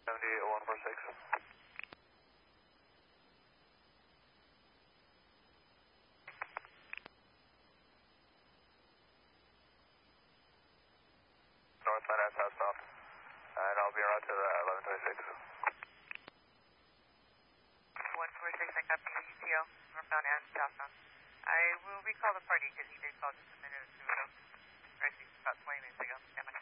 78146. Northbound and southbound. And I'll be around to the 1126. 146, I copy ETO, northbound and southbound. I will recall the party because he did call just a minute or two ago. Or actually, about 20 minutes ago. Yeah,